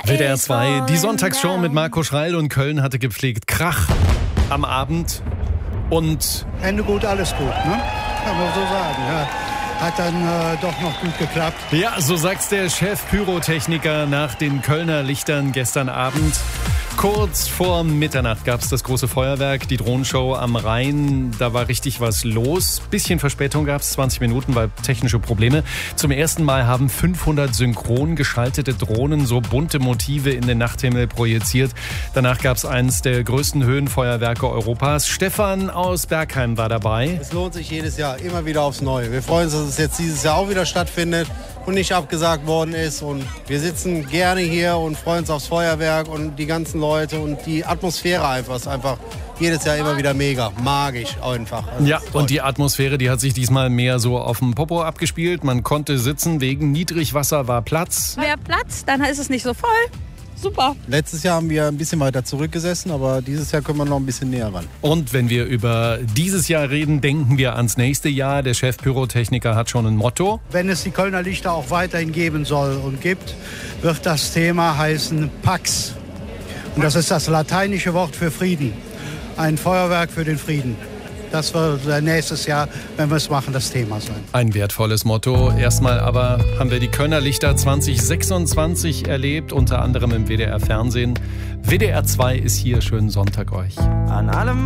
WDR 2, die Sonntagsshow mit Marco Schreil, und Köln hatte gepflegt Krach am Abend und Ende gut, alles gut, ne? Kann man so sagen, ja. Hat dann doch noch gut geklappt. ja, so sagt's der Chef-Pyrotechniker nach den Kölner Lichtern gestern Abend. Kurz vor Mitternacht gab's das große Feuerwerk, die Drohnenshow am Rhein. Da war richtig was los. Bisschen Verspätung gab's, 20 Minuten, weil technische Probleme. Zum ersten Mal haben 500 synchron geschaltete Drohnen so bunte Motive in den Nachthimmel projiziert. Danach gab's eines der größten Höhenfeuerwerke Europas. Stefan aus Bergheim war dabei. Es lohnt sich jedes Jahr, immer wieder aufs Neue. Wir freuen uns, dass es jetzt dieses Jahr auch wieder stattfindet und nicht abgesagt worden ist. Und wir sitzen gerne hier und freuen uns aufs Feuerwerk und die ganzen Leute und die Atmosphäre einfach. Ist einfach jedes Jahr immer wieder mega, magisch einfach. Also Ja, und die Atmosphäre, die hat sich diesmal mehr so auf dem Popo abgespielt. Man konnte sitzen, wegen Niedrigwasser war Platz. Mehr Platz, dann ist es nicht so voll. Super. Letztes Jahr haben wir ein bisschen weiter zurückgesessen, aber dieses Jahr können wir noch ein bisschen näher ran. Und wenn wir über dieses Jahr reden, denken wir ans nächste Jahr. Der Chef-Pyrotechniker hat schon ein Motto. Wenn es die Kölner Lichter auch weiterhin geben soll und gibt, wird das Thema heißen Pax. Und das ist das lateinische Wort für Frieden. Ein Feuerwerk für den Frieden. Das wird nächstes Jahr, wenn wir es machen, das Thema sein. Ein wertvolles Motto. Erstmal aber haben wir die Kölner Lichter 2026 erlebt, unter anderem im WDR Fernsehen. WDR 2 ist hier. Schönen Sonntag euch. An allem